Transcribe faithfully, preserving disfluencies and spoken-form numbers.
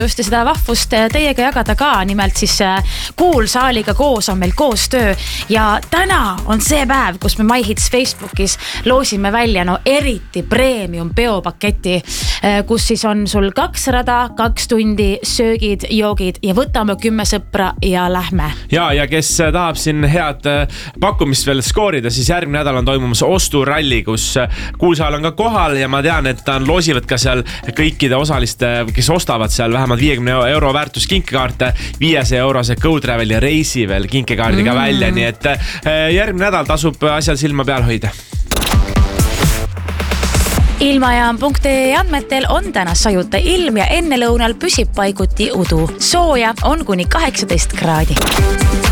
just seda vahvust teiega jagada ka, nimelt siis Kuulsaaliga koos on meil koostöö ja täna on see päev, kus me MyHits Facebookis loosime välja no eriti premium peopaketi, kus siis on sul kaks rada, kaks tundi, söögid, joogid ja võtame kümme sõpra ja lähme. Ja, ja kes tahab siin head pakkumist veel skoorida, siis järgmine nädal on toimumas osturalli, kus Kuulsaal on ka kohal ja ma tean, et ta on loosivad ka seal kõikide osaliste, kes ostavad seal vähemalt viiekümne euro väärtus kinkekaarte, viiesaja eurose GoTraveli reisi veel kinkekaardiga mm. välja, nii et järgmine nädal tasub asjal silma peal hoida. Ilmajaam punkt ee andmetel on täna sajuta ilm ja enne lõunal püsib paiguti udu. Sooja on kuni kaheksateist kraadi.